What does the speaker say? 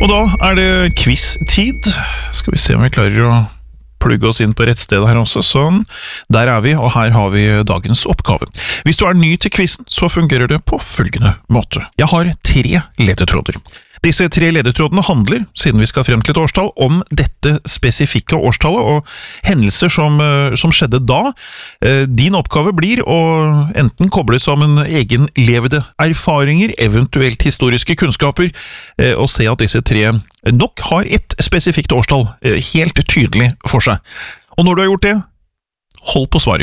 Og da det quiz-tid. Skal vi se om vi klarer å plugge oss inn på rett sted her også. Sånn, der vi, og her har vi dagens oppgave. Hvis du ny til quizen, så fungerer det på følgende måte. Jeg har 3 ledetråder. Disse 3 ledetrådene handler, siden vi skal frem til et årstall, om dette spesifikke årstallet og hendelser som skjedde da. Din oppgave blir å enten koble sammen egenlevede erfaringer, eventuelt historiske kunnskaper, og se at disse 3 nok har et spesifikt årstall helt tydelig for seg. Og når du har gjort det, hold på svaret.